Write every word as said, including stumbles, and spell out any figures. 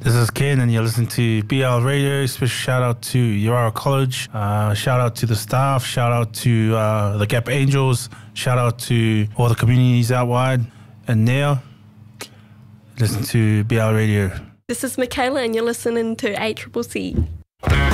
This is Ken, and you're listening to B L Radio. Special shout out to Urara College. Uh, shout out to the staff. Shout out to uh, the Gap Angels. Shout out to all the communities out wide. And now, listen to B L Radio. This is Michaela, and you're listening to A C C C.